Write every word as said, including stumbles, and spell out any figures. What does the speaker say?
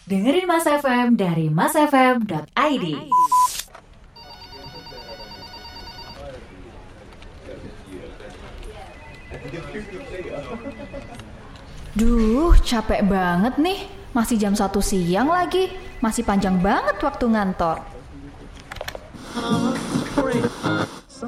Dengerin Mas F M dari masfm dot i d. Duh, capek banget nih. Masih jam satu siang lagi. Masih panjang banget waktu ngantor.